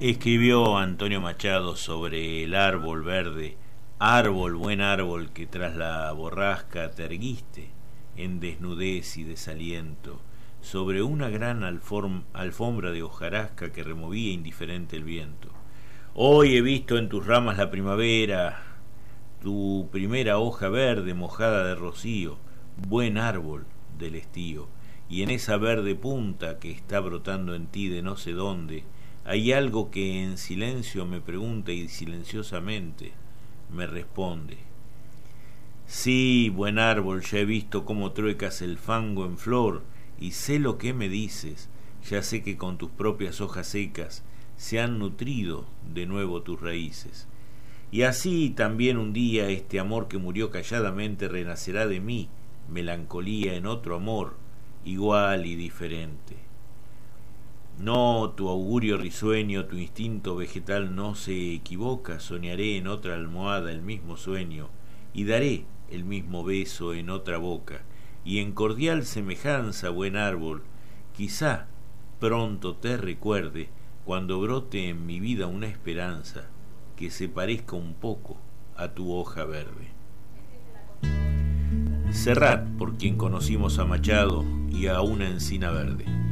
Escribió Antonio Machado sobre el árbol verde, árbol, buen árbol, que tras la borrasca te erguiste en desnudez y desaliento, sobre una gran alfombra de hojarasca que removía indiferente el viento. Hoy he visto en tus ramas la primavera, tu primera hoja verde mojada de rocío, buen árbol del estío, y en esa verde punta que está brotando en ti de no sé dónde, hay algo que en silencio me pregunta y silenciosamente me responde. Sí, buen árbol, ya he visto cómo truecas el fango en flor y sé lo que me dices, ya sé que con tus propias hojas secas se han nutrido de nuevo tus raíces. Y así también un día este amor que murió calladamente renacerá de mí, melancolía en otro amor, igual y diferente. No, tu augurio risueño, tu instinto vegetal no se equivoca, soñaré en otra almohada el mismo sueño, y daré el mismo beso en otra boca, y en cordial semejanza, buen árbol, quizá pronto te recuerde, cuando brote en mi vida una esperanza, que se parezca un poco a tu hoja verde. Serrat, por quien conocimos a Machado y a una encina verde.